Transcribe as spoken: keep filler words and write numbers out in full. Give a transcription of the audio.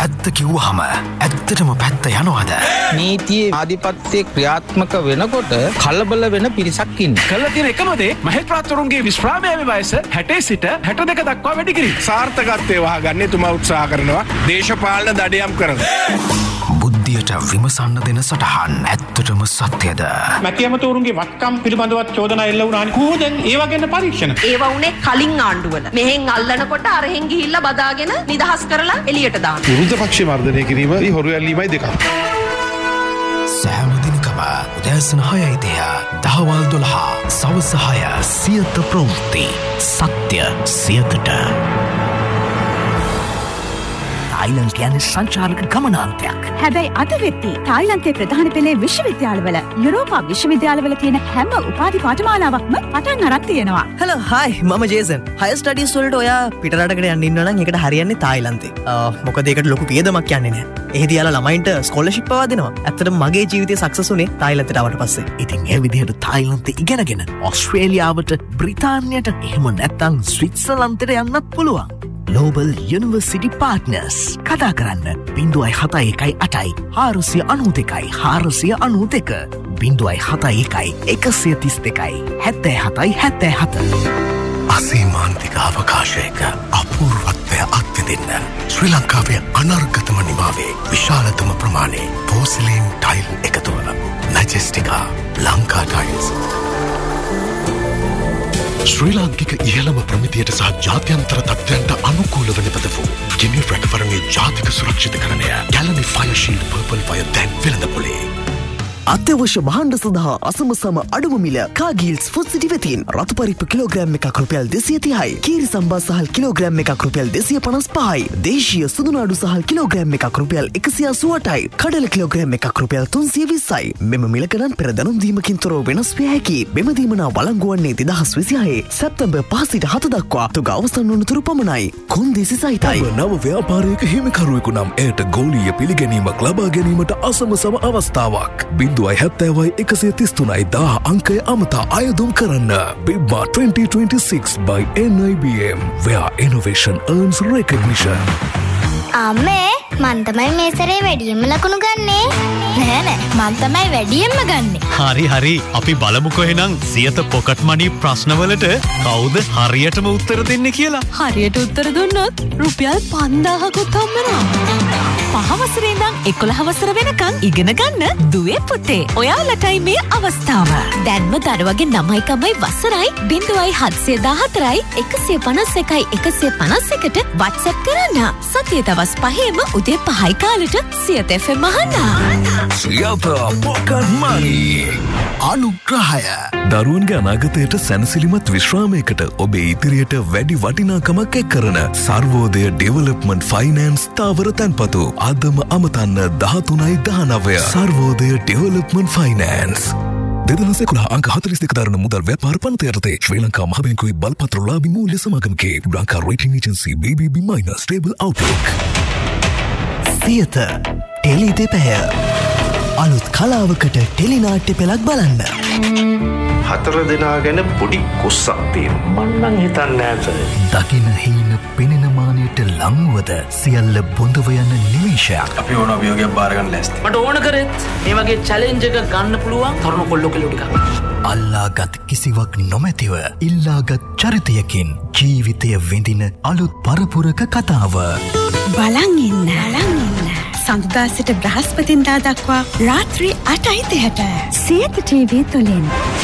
ඇත්ත කිව්වහම ඇත්තටම පැත්ත යනවාද? නීතියේ ආධිපත්‍ය ක්‍රියාත්මක වෙනකොට කලබල වෙන පිරිසක් ඉන්නේ. කළ තියෙන එකම දේ මහේත්‍රාත්වරුන්ගේ විශ්‍රාමයේ වයස හැටේ සිට හැට දෙක දක්වා වැඩි කිරීම. සාර්ථකත්වයේ වහගන්න එතුමා උත්සාහ කරනවා. දේශපාලන දඩයම් කරනවා. බුද්ධියට විමසන්න දෙන සටහන් ඇත්තටම සත්‍යද? මැතිඇමතුරුන්ගේ වත්කම් පිළිබඳවත් චෝදනා එල්ල වුණානේ. කොහොමද ඒවා ගැන පරීක්ෂණ? ඒවා උනේ කලින් ආණ්ඩුවල. මෙහෙන් අල්ලනකොට අරහෙන් ගිහිල්ලා බදාගෙන නිදහස් කරලා එළියට දාන. විරුද්ධ පක්ෂය වර්ධනය කිරීම හොරු ඇල්ලීමයි දෙකක්. සෑම දිනකම උදෑසන හයයි තිහ දහවල් දොළහ සවස හය සියත ප්‍රවෘත්ති සත්‍ය සියතට. තායිලන්ත කියන්නේ සංචාරක ගමනාන්තයක්. හැබැයි අද වෙද්දී තායිලන්තයේ ප්‍රධාන පෙළේ විශ්වවිද්‍යාලවල යුරෝපා විශ්වවිද්‍යාලවල තියෙන හැම උපාධි පාඨමාලාවක්ම පටන් අරන් තියෙනවා. හෙලෝ හායි මම ජේසන්. හයර් ස්ටඩීස් වලට ඔයා පිටරටකට යන්න ඉන්නවා නම් ඒකට හරියන්නේ තායිලන්තේ. මොකද ඒකට ලොකු වියදමක් යන්නේ නැහැ. එහෙදී යාලා ළමයින්ට ස්කෝලර්ෂිප් පවා දෙනවා. ඇත්තටම මගේ ජීවිතේ සක්සස් උනේ තායිලන්තයට ආවට පස්සේ. ඉතින් ඒ විදිහට තායිලන්තේ ඉගෙනගෙන ඕස්ට්‍රේලියාවට, බ්‍රිතාන්‍යයට, එහෙම නැත්නම් ස්විට්සර්ලන්තයට යන්නත් පුළුවන්. Global University Partners කතා කරන්න බිංදුවයි හතයි එකයි අටයි හාරසිය අනූ දෙකයි හාරසිය අනූ දෙක බිංදුවයි හතයි එකයි එකසිය තිස් දෙකයි හැත්තෑ හතයි හැත්තෑ හත. අසීමාන්තික අවකාශයක අපූර්වත්වය අත්විඳින්න ශ්‍රී ලංකාවේ අනර්ගතම නිමාවේ විශාලතම ප්‍රමාණයේ පෝසිලීන් ටයිල් එකතුව මැජෙස්ටිකා ලංකා ටයිල්ස්. ශ්‍රී ලාංකික ඉහළම ප්‍රමිතියට සහ ජාත්‍යන්තර තත්ත්වයන්ට අනුකූල වන පද වූ ගිනි රැකවරණයේ ජාතික සුරක්ෂිතකරණය ගැලනි ෆයර් ෂීල්ඩ් පර්පල් ෆයර් දැන් වෙළඳපොලේ. අත්‍යවශ්‍ය භාණ්ඩ සඳහා අසමසම අඩුම මිල කාගිල්ස් ෆුඩ් සිටි වෙතින් රතු පරිප්පු කිලෝග්‍රෑම් එකක් රුපියල් දෙසිය තිහයි, කීරි සම්බා සහල් කිලෝග්‍රෑම් එකක් රුපියල් දෙසිය පනස් පහයි, දේශීය සුදුනාඩු සහල් කිලෝග්‍රෑම් එකක් රුපියල් එකසිය අසූ අටයි, කඩල කිලෝග්‍රෑම් එකක් රුපියල් තුන්සිය විස්සයි. මෙම මිලකඩන් පෙර දැනුම් දීමකින් තොරව වෙනස් විය හැකි. මෙම දීමනා වළංගු වන්නේ දෙදහස් විසිහයේ සැප්තැම්බර් පහ සිට හත දක්වා තුග අවසන් වන තුරු පමණයි. කොන්දේසි සහිතයි. නව ව්‍යාපාරයක හිමිකරුවෙකු නම් එයට ගෝලීය පිළිගැනීමක් ලබා ගැනීමට අසමසම අවස්ථාවක්. බිංදුවයි හැත්තෑවයි එකසිය තිස් තුනයි දාහ අංකය අමතා අයදුම් කරන්න. බිබ්බා twenty twenty-six by N I B M where innovation earns recognition. අම්මේ මන් තමයි මේ සැරේ වැඩියෙන්ම ලකුණු ගන්නේ. නෑ නෑ මන් තමයි වැඩියෙන්ම ගන්නේ. හරි හරි අපි බලමුකෝ එහෙනම් සියත පොකට් මනි ප්‍රශ්නවලට කවුද හරියටම උත්තර දෙන්නේ කියලා. හරියට උත්තර දුන්නොත් රුපියල් පන්දාහකුත් හම්බෙනවා. පහ වසරේ ඉඳන් එකොළහ වසර වෙනකන් ඉගෙන ගන්න දුවේ පුතේ. ඔයාලටයි මේ අවස්ථාව. දැන්ම දරුවගේ නමයිකමයි වසරයි බිංදුවයි හත්සිය දාහතරයි එකසිය පනස් එකයි එකසිය පනස් එකට WhatsApp කරන්න. සතිය දවස් පහේම උදේ පහයි කාලෙට සියත එෆ් එම් අහන්න. සියත පොකට් මනි අනුග්‍රහය. දරුවන්ගේ අනාගතයට සැනසිලිමත් විශ්‍රාමයකට ඔබේ ඉදිරියට වැඩි වටිනාකමක් එක් කරන සර්වෝදය ඩෙවලොප්මන්ට් ෆයිනෑන්ස් ස්ථාවර තැන්පතු අදම අමතන්න දහතුනයි දහනවය. සර්වෝදය ඩෙවලොප්මන්ට් ෆයිනෑන්ස් දෙදහස් එකොළහ අංක හතළිස් දෙක දරන මුදල් ව්‍යාපාර පනත යටතේ ශ්‍රී ලංකා මහ බැංකුවේ බලපත්‍රලාභී මූල්‍ය සමාගමකේ Lanka rating agency B B B minus stable outlook. Siyatha tele දෙපැය අලුත් කලාවකට ටෙලි නාට්‍ය පෙළක් බලන්න. හතර දෙනා ගැන පොඩි කුස්සක් තියෙනවා. මම නම් හිතන්නේ නැහැ. දකින හීන පෙනෙන මානෙට ලංවද සියල්ල බොඳව යන නිමේෂයක්. අපි ඕන අභියෝගයක් බාර ගන්න ලෑස්ති. මට ඕන කරෙත් මේ වගේ චැලෙන්ජ් එකක් ගන්න පුළුවන් තරුණ කොල්ලෝ කෙල්ලෝ ටිකක්. අල්ලාගත් කිසිවක් නොමැතිව ඉල්ලාගත් චරිතයකින් ජීවිතය විඳින අලුත් පරපුරක කතාව. බලන් ඉන්න. බලන් ඉන්න. සඳුදා සිට බ්‍රහස්පතින්දා දක්වා රාත්‍රී අටයි තිහට සියත ටීවී තුලින්.